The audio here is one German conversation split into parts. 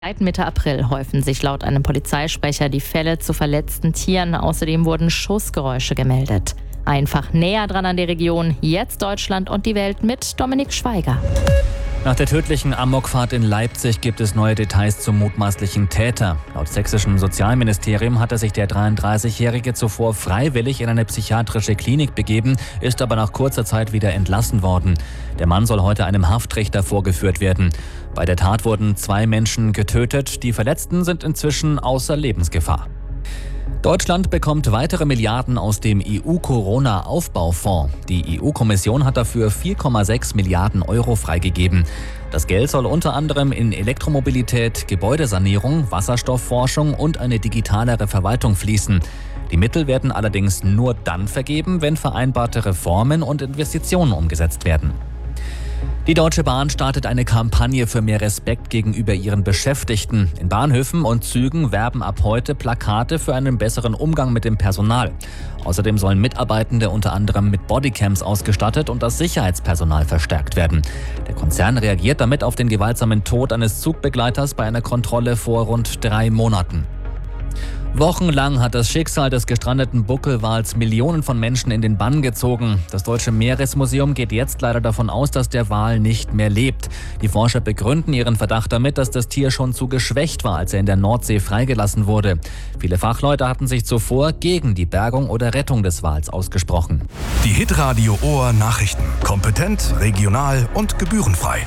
Seit Mitte April häufen sich laut einem Polizeisprecher die Fälle zu verletzten Tieren. Außerdem wurden Schussgeräusche gemeldet. Einfach näher dran an die Region, jetzt Deutschland und die Welt mit Dominik Schweiger. Nach der tödlichen Amokfahrt in Leipzig gibt es neue Details zum mutmaßlichen Täter. Laut sächsischem Sozialministerium hatte sich der 33-Jährige zuvor freiwillig in eine psychiatrische Klinik begeben, ist aber nach kurzer Zeit wieder entlassen worden. Der Mann soll heute einem Haftrichter vorgeführt werden. Bei der Tat wurden 2 Menschen getötet, die Verletzten sind inzwischen außer Lebensgefahr. Deutschland bekommt weitere Milliarden aus dem EU-Corona-Aufbaufonds. Die EU-Kommission hat dafür 4,6 Milliarden Euro freigegeben. Das Geld soll unter anderem in Elektromobilität, Gebäudesanierung, Wasserstoffforschung und eine digitalere Verwaltung fließen. Die Mittel werden allerdings nur dann vergeben, wenn vereinbarte Reformen und Investitionen umgesetzt werden. Die Deutsche Bahn startet eine Kampagne für mehr Respekt gegenüber ihren Beschäftigten. In Bahnhöfen und Zügen werben ab heute Plakate für einen besseren Umgang mit dem Personal. Außerdem sollen Mitarbeitende unter anderem mit Bodycams ausgestattet und das Sicherheitspersonal verstärkt werden. Der Konzern reagiert damit auf den gewaltsamen Tod eines Zugbegleiters bei einer Kontrolle vor rund 3 Monaten. Wochenlang hat das Schicksal des gestrandeten Buckelwals Millionen von Menschen in den Bann gezogen. Das Deutsche Meeresmuseum geht jetzt leider davon aus, dass der Wal nicht mehr lebt. Die Forscher begründen ihren Verdacht damit, dass das Tier schon zu geschwächt war, als er in der Nordsee freigelassen wurde. Viele Fachleute hatten sich zuvor gegen die Bergung oder Rettung des Wals ausgesprochen. Die Hitradio Ohr Nachrichten. Kompetent, regional und gebührenfrei.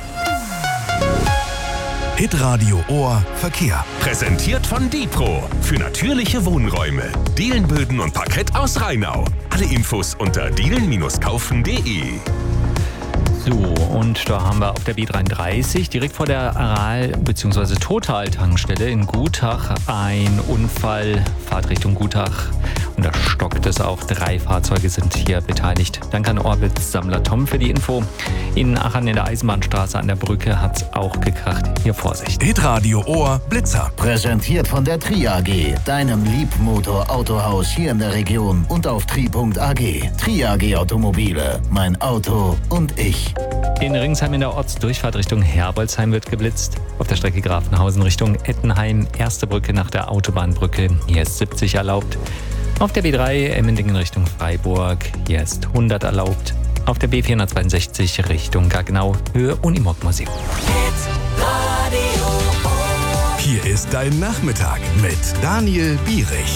Hitradio Ohr Verkehr. Präsentiert von Dipro für natürliche Wohnräume. Dielenböden und Parkett aus Rheinau. Alle Infos unter dielen-kaufen.de. So, und da haben wir auf der B33 direkt vor der Aral- bzw. Total-Tankstelle in Gutach ein Unfall, Fahrtrichtung Gutach. Und da stockt es auch. 3 Fahrzeuge sind hier beteiligt. Danke an Orbitsammler Tom für die Info. In Aachen in der Eisenbahnstraße an der Brücke hat es auch gekracht. Hier Vorsicht. Hitradio Ohr Blitzer. Präsentiert von der Tri AG, deinem Liebmotor-Autohaus hier in der Region und auf tri.ag. Tri AG Automobile, mein Auto und ich. In Ringsheim in der Ortsdurchfahrt Richtung Herbolzheim wird geblitzt. Auf der Strecke Grafenhausen Richtung Ettenheim, erste Brücke nach der Autobahnbrücke. Hier ist 70 erlaubt. Auf der B3 Emmendingen Richtung Freiburg, hier ist 100 erlaubt. Auf der B462 Richtung Gaggenau, Höhe Unimog-Museum. Hier ist dein Nachmittag mit Daniel Bierich.